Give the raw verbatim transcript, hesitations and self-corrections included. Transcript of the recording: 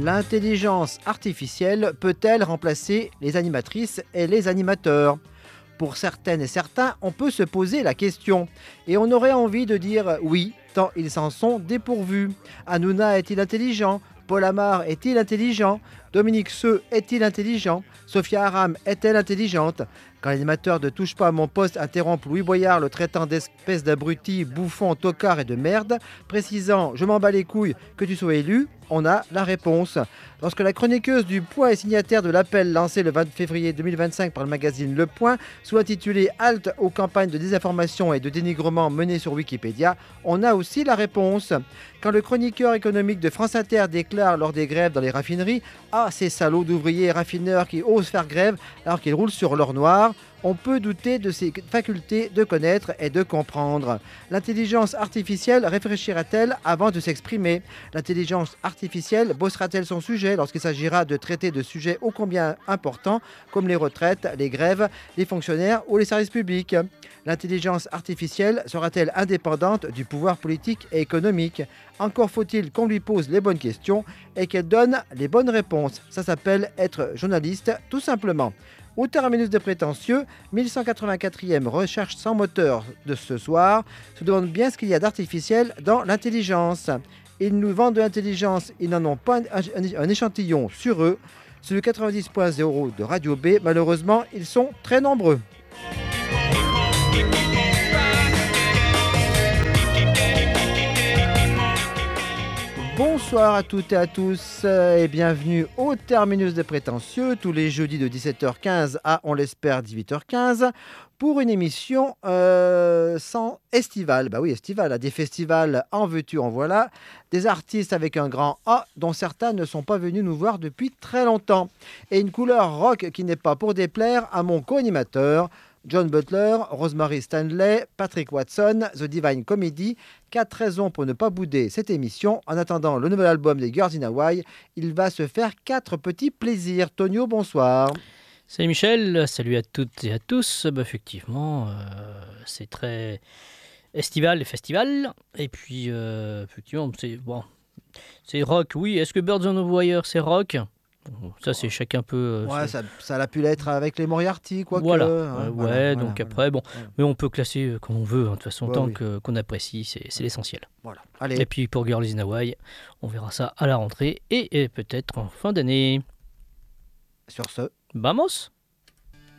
L'intelligence artificielle peut-elle remplacer les animatrices et les animateurs ? Pour certaines et certains, on peut se poser la question. Et on aurait envie de dire oui, tant ils s'en sont dépourvus. Hanouna est-il intelligent ? Paul Amar est-il intelligent ? Dominique Seux est-il intelligent ? Sophia Aram est-elle intelligente ? Quand l'animateur de Touche pas à mon poste interrompt Louis Boyard, le traitant d'espèce d'abruti, bouffon, tocard et de merde, précisant « Je m'en bats les couilles que tu sois élu », on a la réponse. Lorsque la chroniqueuse du Point est signataire de l'appel lancé le vingt février deux mille vingt-cinq par le magazine Le Point, sous-intitulé « Halte aux campagnes de désinformation et de dénigrement menées sur Wikipédia », on a aussi la réponse. Quand le chroniqueur économique de France Inter déclare lors des grèves dans les raffineries « Ah, ces salauds d'ouvriers et raffineurs qui osent faire grève alors qu'ils roulent sur l'or noir », on peut douter de ses facultés de connaître et de comprendre. L'intelligence artificielle réfléchira-t-elle avant de s'exprimer ? L'intelligence artificielle bossera-t-elle son sujet lorsqu'il s'agira de traiter de sujets ô combien importants comme les retraites, les grèves, les fonctionnaires ou les services publics ? L'intelligence artificielle sera-t-elle indépendante du pouvoir politique et économique ? Encore faut-il qu'on lui pose les bonnes questions et qu'elle donne les bonnes réponses. Ça s'appelle être journaliste, tout simplement. Au terminus de prétentieux, mille cent quatre-vingt-quatrième recherche sans moteur de ce soir se demande bien ce qu'il y a d'artificiel dans l'intelligence. Ils nous vendent de l'intelligence, ils n'en ont pas un, un, un échantillon sur eux. Sur le quatre-vingt-dix point zéro de Radio B, malheureusement, ils sont très nombreux. Bonsoir à toutes et à tous et bienvenue au terminus des prétentieux tous les jeudis de dix-sept heures quinze à, on l'espère, dix-huit heures quinze pour une émission euh, sans estival. Bah oui, estival, là, des festivals en veux-tu, en voilà, des artistes avec un grand A dont certains ne sont pas venus nous voir depuis très longtemps et une couleur rock qui n'est pas pour déplaire à mon co-animateur John Butler, Rosemary Stanley, Patrick Watson, The Divine Comedy. Quatre raisons pour ne pas bouder cette émission. En attendant le nouvel album des Girls in Hawaii, il va se faire quatre petits plaisirs. Tonio, bonsoir. Salut Michel, salut à toutes et à tous. Bah, effectivement, euh, c'est très estival et festival. Et puis, euh, effectivement, c'est, bon, c'est rock, oui. Est-ce que Birds on the Wire, c'est rock ? Ça, c'est chacun peu. Euh, ouais, c'est... ça, ça a pu l'être avec les Moriarty, quoi voilà. que. Euh, hein, ouais, voilà, donc voilà, après, bon. voilà. Mais on peut classer comme on veut, hein, de toute façon, ouais, tant oui. que, qu'on apprécie, c'est, c'est l'essentiel. Voilà. Allez. Et puis pour Girls in Hawaii, on verra ça à la rentrée et, et peut-être en fin d'année. Sur ce. Vamos!